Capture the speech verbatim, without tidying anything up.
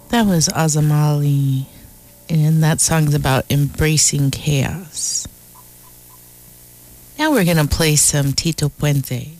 That was Azamali, and that song's about embracing chaos. Now we're going to play some Tito Puente.